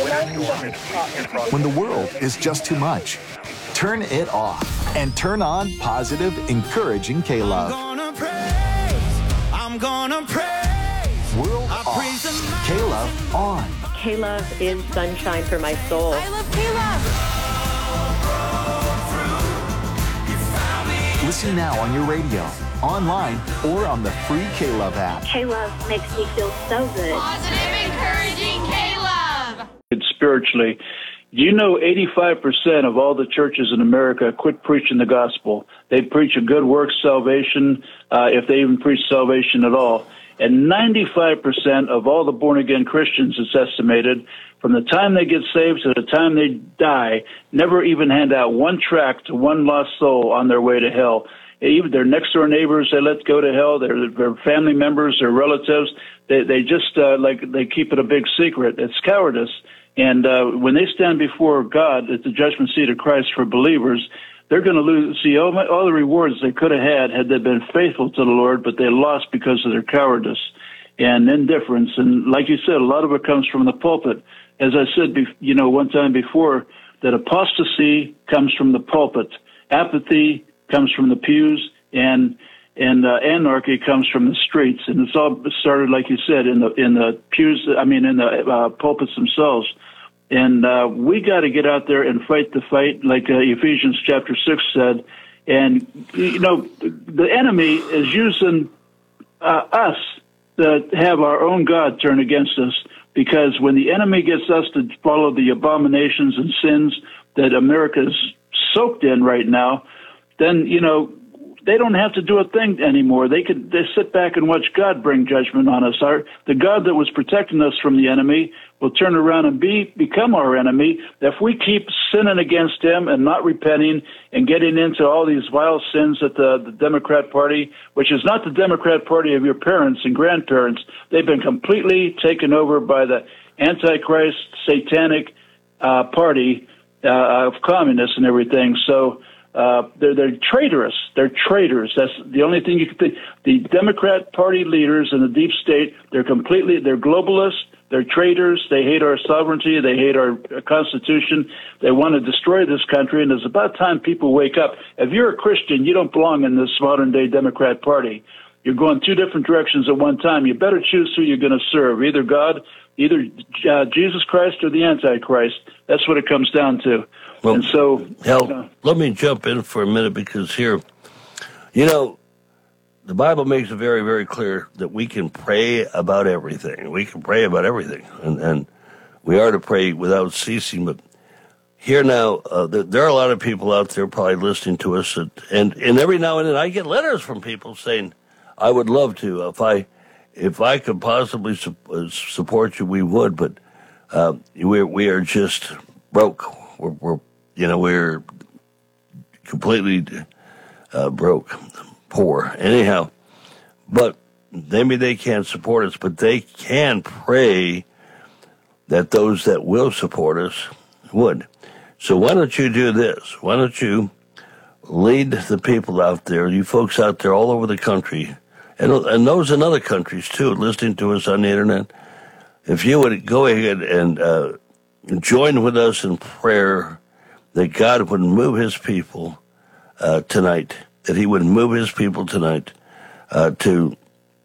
When the world is just too much, turn it off and turn on positive, encouraging K-Love. I'm gonna praise. World off, K-Love on. K-Love is sunshine for my soul. I love K-Love. Listen now on your radio, online, or on the free K-Love app. K-Love makes me feel so good. Positive, encouraging K-Love. Spiritually, you know 85% of all the churches in America quit preaching the gospel. They preach a good works salvation, if they even preach salvation at all. And 95% of all the born-again Christians, it's estimated, from the time they get saved to the time they die, never even hand out one tract to one lost soul on their way to hell. Even their next-door neighbors, they let go to hell. Their family members, their relatives, they just, they keep it a big secret. It's cowardice. And when they stand before God at the judgment seat of Christ for believers, they're going to see all the rewards they could have had they been faithful to the Lord, but they lost because of their cowardice and indifference. And like you said, a lot of it comes from the pulpit. As I said, one time before, that apostasy comes from the pulpit, apathy comes from the pews, and anarchy comes from the streets. And it's all started, like you said, in the pews. In the pulpits themselves. And we got to get out there and fight the fight, like Ephesians chapter 6 said. And the enemy is using us to have our own God turn against us. Because when the enemy gets us to follow the abominations and sins that America is soaked in right now, then, they don't have to do a thing anymore. They sit back and watch God bring judgment on us. The God that was protecting us from the enemy will turn around and become our enemy if we keep sinning against him and not repenting and getting into all these vile sins that the Democrat Party, which is not the Democrat Party of your parents and grandparents. They've been completely taken over by the Antichrist, satanic party of communists and everything. So they're traitorous. They're traitors. That's the only thing you can think. The Democrat Party leaders in the deep state, they're globalists. They're traitors. They hate our sovereignty. They hate our Constitution. They want to destroy this country, and it's about time people wake up. If you're a Christian, you don't belong in this modern-day Democrat Party. You're going two different directions at one time. You better choose who you're going to serve, either God, either Jesus Christ, or the Antichrist. That's what it comes down to. Well, and so, Hal, let me jump in for a minute because here, the Bible makes it very, very clear that we can pray about everything. We can pray about everything, and we are to pray without ceasing. But here now, there are a lot of people out there probably listening to us, and every now and then I get letters from people saying, "I would love to if I could possibly support you, we would, but we are just broke. We're completely broke." Poor. Anyhow, but maybe they can't support us, but they can pray that those that will support us would. So why don't you do this? Why don't you lead the people out there, you folks out there all over the country, and those in other countries too, listening to us on the internet, if you would go ahead and join with us in prayer that God would move his people tonight, that he would move his people tonight to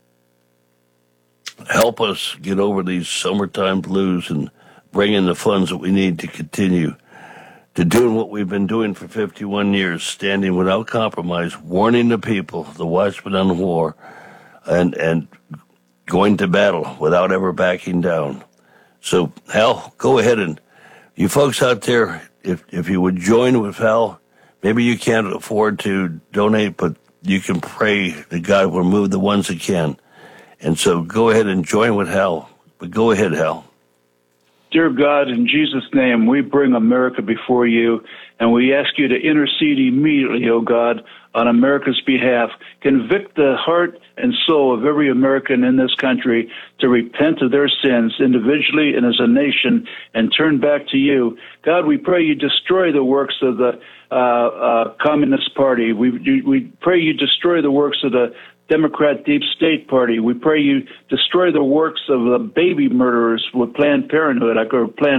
help us get over these summertime blues and bring in the funds that we need to continue to doing what we've been doing for 51 years, standing without compromise, warning the people, the watchmen on the wall, and going to battle without ever backing down. So, Hal, go ahead, and you folks out there, if you would join with Hal, maybe you can't afford to donate, but you can pray that God will move the ones that can. And so go ahead and join with Hal. But go ahead, Hal. Dear God, in Jesus' name, we bring America before you, and we ask you to intercede immediately, O God, on America's behalf. Convict the heart and soul of every American in this country to repent of their sins individually and as a nation and turn back to you. God, we pray you destroy the works of the Communist Party. We pray you destroy the works of the Democrat Deep State Party. We pray you destroy the works of the baby murderers with Planned Parenthood, or Planned